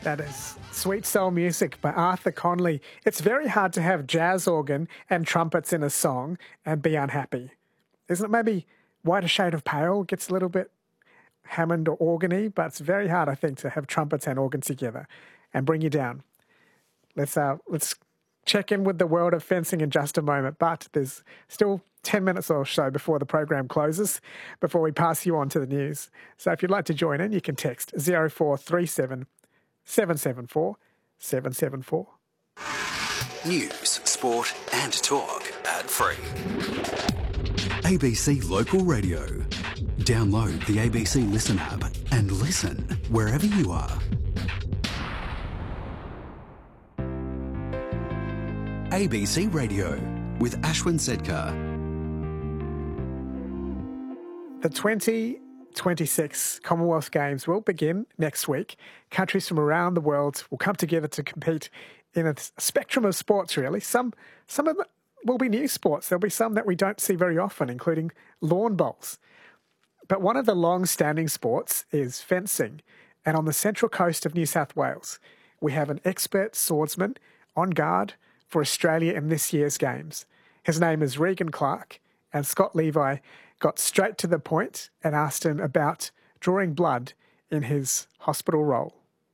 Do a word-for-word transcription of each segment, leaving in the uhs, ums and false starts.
That is Sweet Soul Music by Arthur Conley. It's very hard to have jazz organ and trumpets in a song and be unhappy. Isn't it? Maybe Whiter Shade of Pale gets a little bit Hammond or organy, but it's very hard, I think, to have trumpets and organs together and bring you down. Let's uh, let's check in with the world of fencing in just a moment, but there's still ten minutes or so before the program closes, before we pass you on to the news. So if you'd like to join in, you can text zero four three seven seven seven four seven seven four. News, sport and talk ad-free. A B C Local Radio. Download the A B C Listen app and listen wherever you are. A B C Radio with Ashwin Sedkar. The twenty twenty-six Commonwealth Games will begin next week. Countries from around the world will come together to compete in a spectrum of sports, really. Some some of them will be new sports. There'll be some that we don't see very often, including lawn bowls. But one of the long-standing sports is fencing. And on the central coast of New South Wales, we have an expert swordsman on guard for Australia in this year's Games. His name is Regan Clark, and Scott Levi got straight to the point and asked him about drawing blood in his hospital role.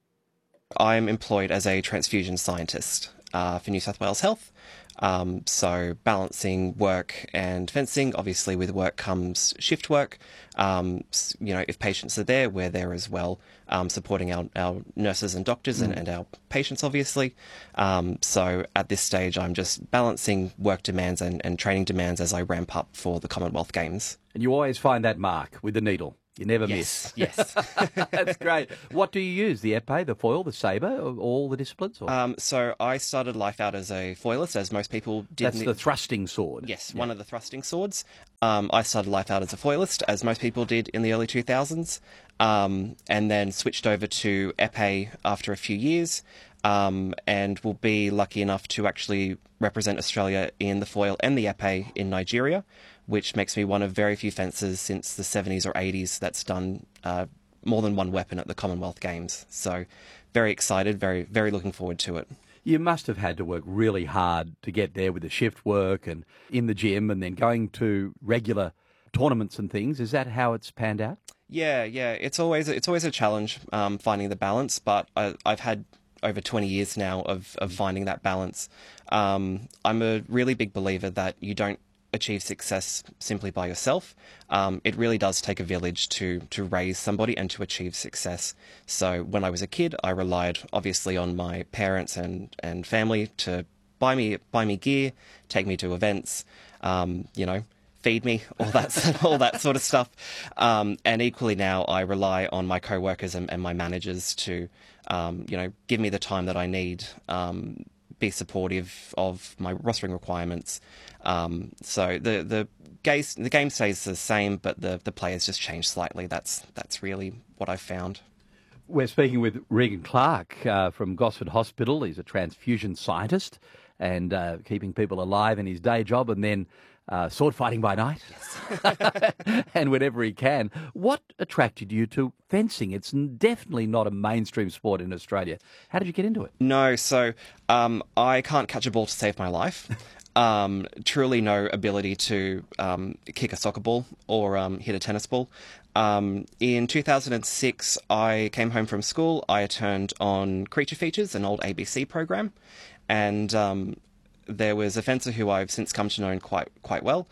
I'm employed as a transfusion scientist uh, for New South Wales Health. Um, so balancing work and fencing. Obviously with work comes shift work. Um, you know, if patients are there, we're there as well, um, supporting our, our nurses and doctors mm. and, and our patients, obviously. Um, so at this stage, I'm just balancing work demands and, and training demands as I ramp up for the Commonwealth Games. And you always find that mark with the needle. You never yes, miss. Yes. That's great. What do you use? The epee, the foil, the sabre, all the disciplines? Or? Um, so I started life out as a foilist, as most people did. That's the, the thrusting sword. Yes, yeah. one of the thrusting swords. Um, I started life out as a foilist, as most people did in the early two thousands, um, and then switched over to epee after a few years, um, and will be lucky enough to actually represent Australia in the foil and the epee in Nigeria, which makes me one of very few fencers since the seventies or eighties that's done uh, more than one weapon at the Commonwealth Games. So very excited, very, very looking forward to it. You must have had to work really hard to get there with the shift work and in the gym and then going to regular tournaments and things. Is that how it's panned out? Yeah, yeah. It's always it's always a challenge um, finding the balance, but I, I've had over twenty years now of, of finding that balance. Um, I'm a really big believer that you don't achieve success simply by yourself. Um, it really does take a village to to raise somebody and to achieve success. So when I was a kid, I relied obviously on my parents and, and family to buy me buy me gear, take me to events, um, you know, feed me, all that all that sort of stuff. Um, and equally now, I rely on my co-workers and, and my managers to, um, you know, give me the time that I need. Um, be supportive of my rostering requirements. Um, so the the game the game stays the same, but the the players just change slightly. That's that's really what I've found. We're speaking with Regan Clark uh, from Gosford Hospital. He's a transfusion scientist and uh, keeping people alive in his day job, and then uh, sword fighting by night, yes. And whenever he can. What attracted you to fencing? It's definitely not a mainstream sport in Australia. How did you get into it? No, so um, I can't catch a ball to save my life. Um, truly no ability to um, kick a soccer ball or um, hit a tennis ball. Um, in two thousand six, I came home from school. I turned on Creature Features, an old A B C program, and um, there was a fencer who I've since come to know quite quite well,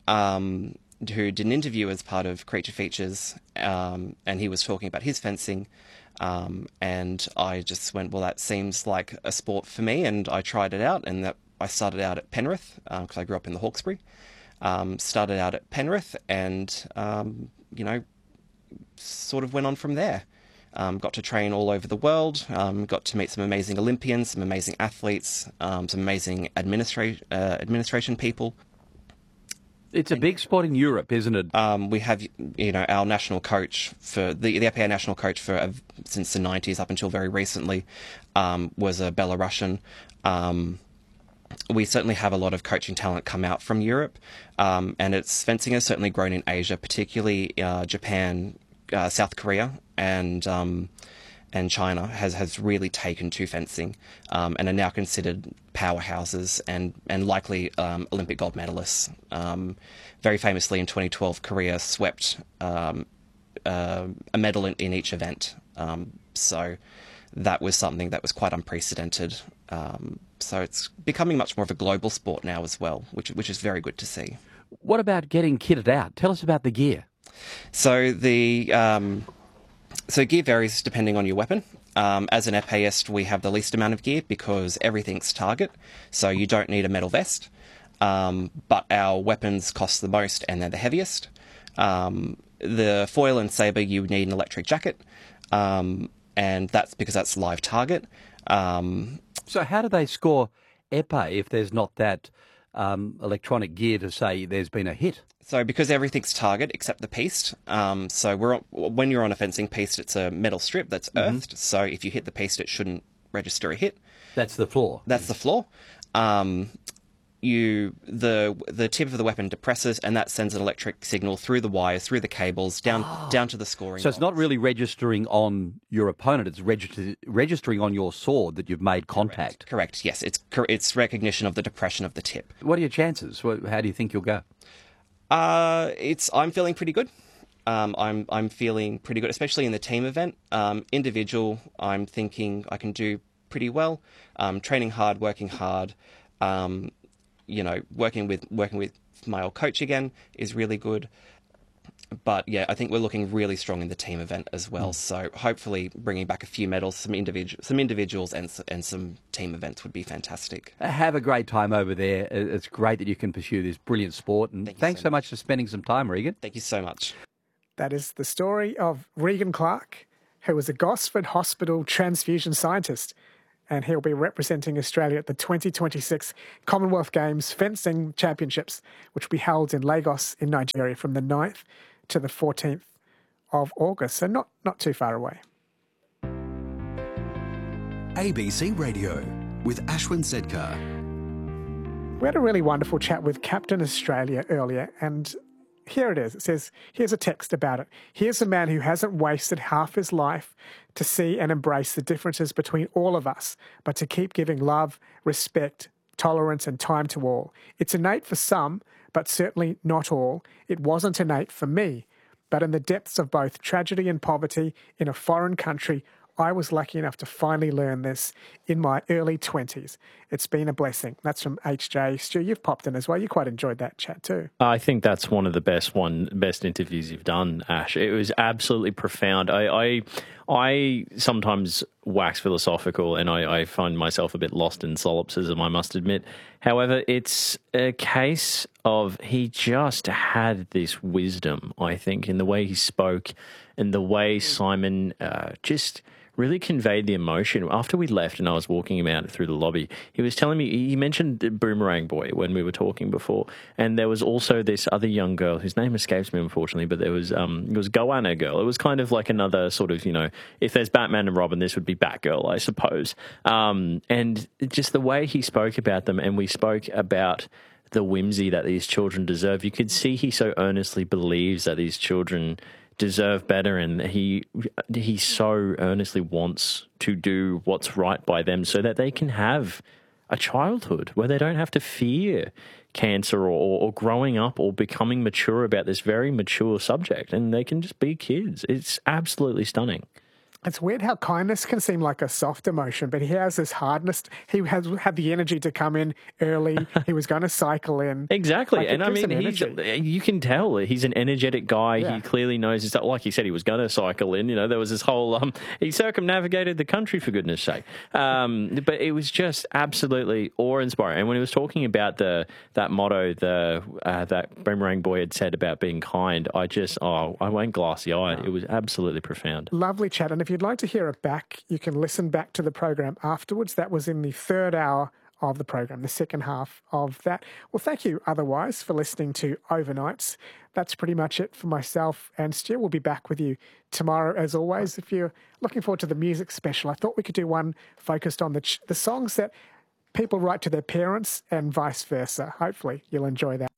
um, who did an interview as part of Creature Features, um, and he was talking about his fencing, um, and I just went, well, that seems like a sport for me, and I tried it out, and that I started out at Penrith, because um, I grew up in the Hawkesbury, um, started out at Penrith, and, um, you know, sort of went on from there. Um, got to train all over the world, um, got to meet some amazing Olympians, some amazing athletes, um, some amazing administra- uh, administration people. It's a big sport in Europe, isn't it? Um, we have, you know, our national coach for the the A P A national coach for uh, since the nineties up until very recently um, was a Belarusian. Um, we certainly have a lot of coaching talent come out from Europe, um, and its fencing has certainly grown in Asia, particularly uh, Japan, uh, South Korea, and um, and China has, has really taken to fencing um, and are now considered powerhouses and, and likely um, Olympic gold medalists. Um, very famously in twenty twelve, Korea swept um, uh, a medal in, in each event. Um, so that was something that was quite unprecedented. Um, so it's becoming much more of a global sport now as well, which which is very good to see. What about getting kitted out? Tell us about the gear. So the um, so gear varies depending on your weapon. Um, as an epéiste, we have the least amount of gear because everything's target, so you don't need a metal vest. Um, but our weapons cost the most and they're the heaviest. Um, the foil and saber, you need an electric jacket, um, and that's because that's live target. Um, so how do they score épée if there's not that um, electronic gear to say there's been a hit? So because everything's target except the piste, um, so we're when you're on a fencing piste, it's a metal strip that's earthed. Mm-hmm. So if you hit the piste, it shouldn't register a hit. That's the floor. That's the floor. Um, you the the tip of the weapon depresses, and that sends an electric signal through the wires, through the cables, down oh. down to the scoring. So it's box. not really registering on your opponent; it's registering registering on your sword that you've made contact. Correct. Correct. Yes, it's it's recognition of the depression of the tip. What are your chances? How do you think you'll go? Uh, it's I'm feeling pretty good. Um, I'm I'm feeling pretty good, especially in the team event. Um, individual, I'm thinking I can do pretty well. Um, training hard, working hard. Um, you know, working with working with my old coach again is really good. But yeah, I think we're looking really strong in the team event as well. Mm. So hopefully, bringing back a few medals, some individual, some individuals, and and some team events would be fantastic. Have a great time over there. It's great that you can pursue this brilliant sport. And Thank thanks so so much for spending some time, Regan. Thank you so much. That is the story of Regan Clark, who was a Gosford Hospital transfusion scientist, and he'll be representing Australia at the twenty twenty-six Commonwealth Games Fencing Championships, which will be held in Lagos in Nigeria from the ninth to the fourteenth of August, so not, not too far away. A B C Radio with Ashwin Sedkar. We had a really wonderful chat with Captain Australia earlier, and here it is. It says, here's a text about it. Here's a man who hasn't wasted half his life to see and embrace the differences between all of us, but to keep giving love, respect, tolerance and time to all. It's innate for some, but certainly not all. It wasn't innate for me. But in the depths of both tragedy and poverty in a foreign country, I was lucky enough to finally learn this in my early twenties. It's been a blessing. That's from H J. Stu, you've popped in as well. You quite enjoyed that chat too. I think that's one of the best one best interviews you've done, Ash. It was absolutely profound. I I, I sometimes wax philosophical and I, I find myself a bit lost in solipsism, I must admit. However, it's a case of he just had this wisdom, I think, in the way he spoke and the way Simon uh, just really conveyed the emotion. After we left and I was walking him out through the lobby, he was telling me, he mentioned Boomerang Boy when we were talking before, and there was also this other young girl whose name escapes me, unfortunately, but there was, um, it was Goanna Girl. It was kind of like another sort of, you know, if there's Batman and Robin, this would be Batgirl, I suppose. Um, and just the way he spoke about them, and we spoke about the whimsy that these children deserve. You could see he so earnestly believes that these children deserve better, and he he so earnestly wants to do what's right by them so that they can have a childhood where they don't have to fear cancer or, or growing up or becoming mature about this very mature subject, and they can just be kids. It's absolutely stunning. It's weird how kindness can seem like a soft emotion, but he has this hardness. He has had the energy to come in early. He was going to cycle in. Exactly. Like, and I mean, he's, you can tell he's an energetic guy. Yeah. He clearly knows his stuff. Like he said, he was going to cycle in. You know, there was this whole, um, he circumnavigated the country, for goodness sake. Um, but it was just absolutely awe-inspiring. And when he was talking about the that motto, the uh, that Boomerang Boy had said about being kind, I just, oh, I went glassy-eyed. Oh. It was absolutely profound. Lovely chat. And if you you'd like to hear it back, you can listen back to the program afterwards. That was in the third hour of the program, the second half of that. Well, thank you otherwise for listening to Overnights. That's pretty much it for myself and Stu. We'll be back with you tomorrow as always. If you're looking forward to the music special, I thought we could do one focused on the ch- the songs that people write to their parents and vice versa. Hopefully you'll enjoy that.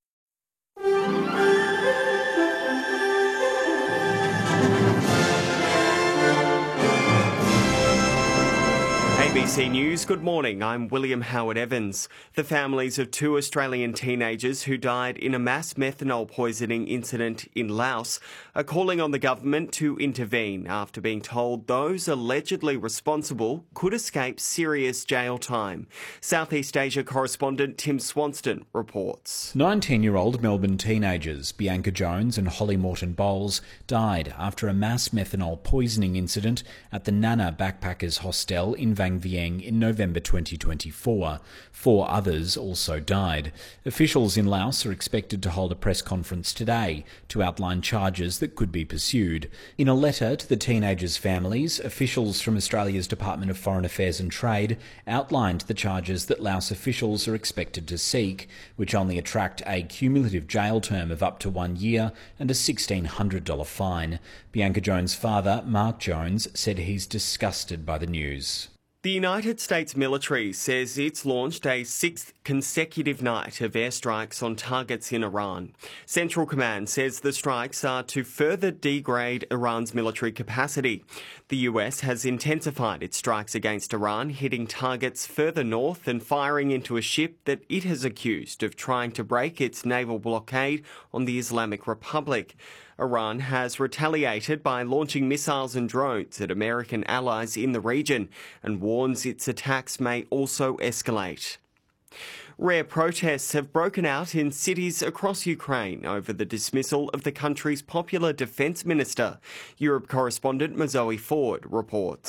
B C News, good morning. I'm William Howard Evans. The families of two Australian teenagers who died in a mass methanol poisoning incident in Laos are calling on the government to intervene after being told those allegedly responsible could escape serious jail time. Southeast Asia correspondent Tim Swanston reports. nineteen-year-old Melbourne teenagers Bianca Jones and Holly Morton Bowles died after a mass methanol poisoning incident at the Nana Backpackers Hostel in Vang Vieng in November twenty twenty-four. Four others also died. Officials in Laos are expected to hold a press conference today to outline charges that could be pursued. In a letter to the teenagers' families, officials from Australia's Department of Foreign Affairs and Trade outlined the charges that Laos officials are expected to seek, which only attract a cumulative jail term of up to one year and a sixteen hundred dollars fine. Bianca Jones' father, Mark Jones, said he's disgusted by the news. The United States military says it's launched a sixth consecutive night of airstrikes on targets in Iran. Central Command says the strikes are to further degrade Iran's military capacity. The U S has intensified its strikes against Iran, hitting targets further north and firing into a ship that it has accused of trying to break its naval blockade on the Islamic Republic. Iran has retaliated by launching missiles and drones at American allies in the region and warns its attacks may also escalate. Rare protests have broken out in cities across Ukraine over the dismissal of the country's popular defence minister. Europe correspondent Mazoe Ford reports.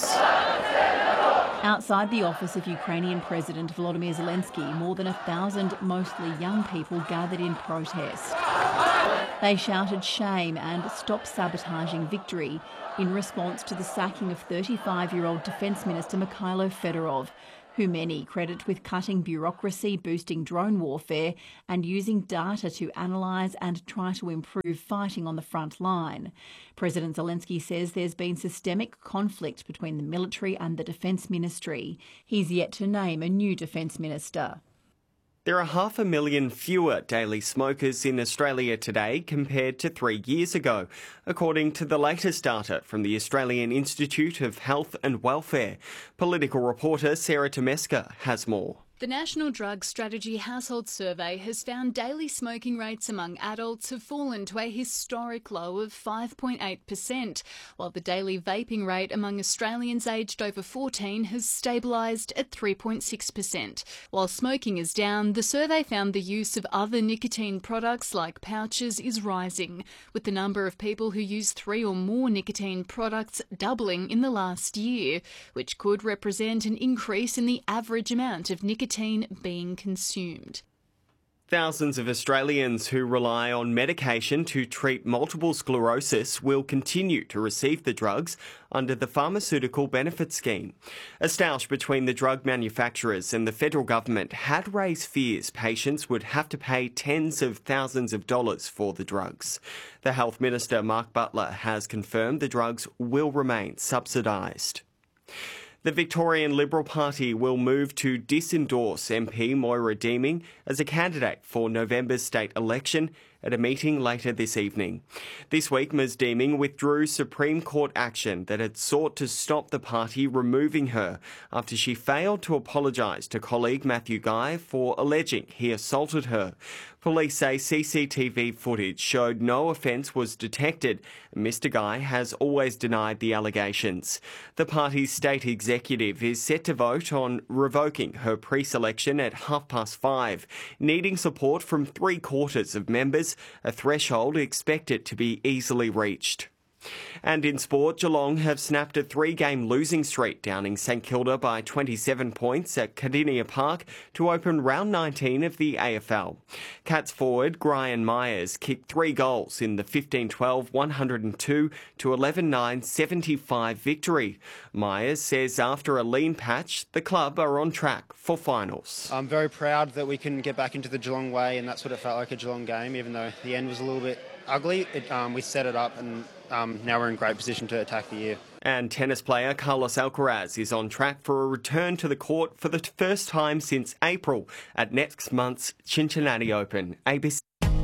Outside the office of Ukrainian President Volodymyr Zelensky, more than a thousand mostly young people gathered in protest. They shouted shame and stop sabotaging victory in response to the sacking of thirty-five-year-old Defence Minister Mikhailo Fedorov, who many credit with cutting bureaucracy, boosting drone warfare and using data to analyse and try to improve fighting on the front line. President Zelensky says there's been systemic conflict between the military and the Defence Ministry. He's yet to name a new Defence Minister. There are half a million fewer daily smokers in Australia today compared to three years ago, according to the latest data from the Australian Institute of Health and Welfare. Political reporter Sarah Tomeska has more. The National Drug Strategy Household Survey has found daily smoking rates among adults have fallen to a historic low of five point eight percent, while the daily vaping rate among Australians aged over fourteen has stabilised at three point six percent. While smoking is down, the survey found the use of other nicotine products like pouches is rising, with the number of people who use three or more nicotine products doubling in the last year, which could represent an increase in the average amount of nicotine being consumed. Thousands of Australians who rely on medication to treat multiple sclerosis will continue to receive the drugs under the Pharmaceutical Benefit Scheme. A stoush between the drug manufacturers and the federal government had raised fears patients would have to pay tens of thousands of dollars for the drugs. The Health Minister, Mark Butler, has confirmed the drugs will remain subsidised. The Victorian Liberal Party will move to disendorse M P Moira Deeming as a candidate for November's state election at a meeting later this evening. This week, Miz Deeming withdrew Supreme Court action that had sought to stop the party removing her after she failed to apologise to colleague Matthew Guy for alleging he assaulted her. Police say C C T V footage showed no offence was detected. Mister Guy has always denied the allegations. The party's state executive is set to vote on revoking her pre-selection at half past five, needing support from three quarters of members, a threshold expected to be easily reached. And in sport, Geelong have snapped a three-game losing streak, downing St Kilda by twenty-seven points at Cardinia Park to open round nineteen of the A F L. Cats forward Brian Myers kicked three goals in the fifteen twelve one oh two to eleven nine seventy-five victory. Myers says after a lean patch, the club are on track for finals. I'm very proud that we can get back into the Geelong way, and that's what it felt like a Geelong game, even though the end was a little bit ugly. It, um, we set it up and Um, now we're in great position to attack the year. And tennis player Carlos Alcaraz is on track for a return to the court for the first time since April at next month's Cincinnati Open. A B C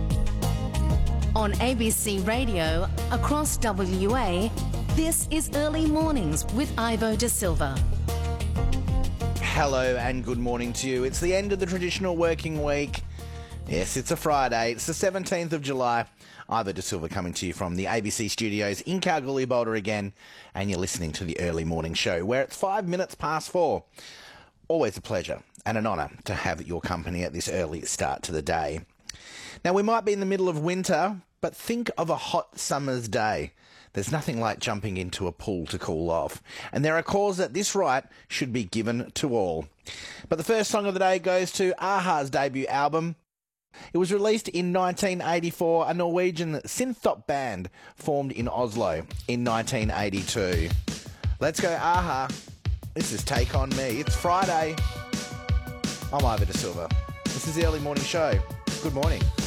On A B C Radio, across W A, this is Early Mornings with Ivo De Silva. Hello and good morning to you. It's the end of the traditional working week. Yes, it's a Friday. It's the seventeenth of July. Ivor De Silva coming to you from the A B C studios in Kalgoorlie Boulder again, and you're listening to the early morning show where it's five minutes past four. Always a pleasure and an honour to have your company at this early start to the day. Now, we might be in the middle of winter, but think of a hot summer's day. There's nothing like jumping into a pool to cool off. And there are calls that this right should be given to all. But the first song of the day goes to a-ha's debut album. It was released in nineteen eighty-four, a Norwegian synth-pop band formed in Oslo in nineteen eighty-two. Let's go a-ha. This is Take On Me. It's Friday. I'm Ivor De Silva. This is the Early Morning Show. Good morning.